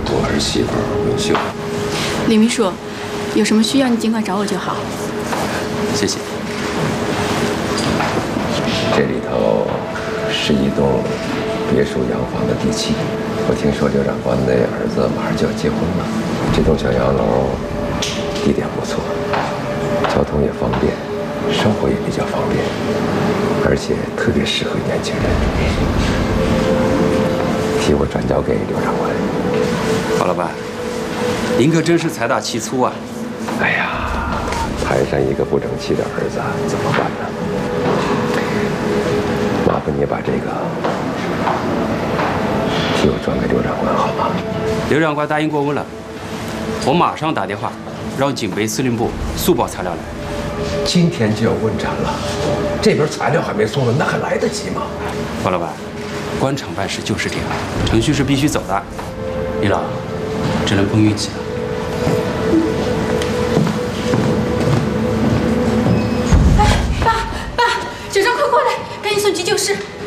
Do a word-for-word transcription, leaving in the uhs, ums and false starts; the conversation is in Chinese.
我儿媳妇永秀。 李秘书，有什么需要你尽管找我就好。 谢谢。 这里头是一栋别墅洋房的地契。我听说刘长官的儿子马上就要结婚了，这栋小洋楼地点不错，交通也方便，生活也比较方便，而且特别适合年轻人。替我转交给刘长官。 郝老板，您可真是财大气粗啊！ 哎呀，摊上一个不争气的儿子，怎么办呢？麻烦你把这个替我转给刘长官好吗？ 刘长官答应过问了，我马上打电话让警备司令部速报材料来。 今天就要问斩了，这边材料还没送呢，那还来得及吗？ 郝老板，官场办事就是这样，程序是必须走的。李老，只能碰运气了。 哎，爸爸，小张，快过来，赶紧送急救室。